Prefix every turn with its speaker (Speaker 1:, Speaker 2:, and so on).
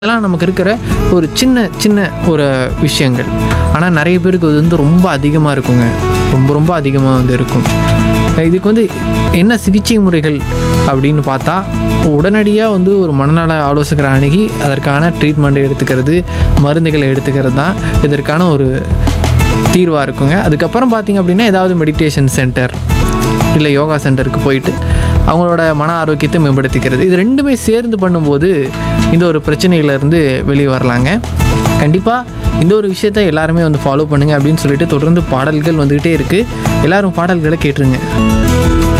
Speaker 1: இதெல்லாம் நமக்கு இருக்கிற ஒரு சின்ன சின்ன ஒரு விஷயங்கள். ஆனால் நிறைய பேருக்கு அது வந்து ரொம்ப அதிகமாக இருக்குங்க. ரொம்ப ரொம்ப அதிகமாக வந்து இருக்கும். இதுக்கு வந்து என்ன சிகிச்சை முறைகள் அப்படின்னு பார்த்தா, உடனடியாக வந்து ஒரு மனநல ஆலோசகரை அணுகி அதற்கான ட்ரீட்மெண்ட்டை எடுத்துக்கிறது, மருந்துகளை எடுத்துக்கிறது தான் இதற்கான ஒரு தீர்வாக இருக்குங்க. அதுக்கப்புறம் பார்த்திங்க அப்படின்னா ஏதாவது மெடிடேஷன் சென்டர் இல்லை யோகா சென்டருக்கு போயிட்டு அவங்களோட மன ஆரோக்கியத்தை மேம்படுத்திக்கிறது, இது ரெண்டுமே சேர்ந்து பண்ணும்போது இந்த ஒரு பிரச்சனையிலேருந்து வெளியே வரலாங்க. கண்டிப்பாக இந்த ஒரு விஷயத்தை எல்லாருமே வந்து ஃபாலோ பண்ணுங்கள் அப்படின்னு சொல்லிட்டு தொடர்ந்து பாடல்கள் வந்துக்கிட்டே இருக்குது. எல்லோரும் பாடல்களை கேட்டுருங்க.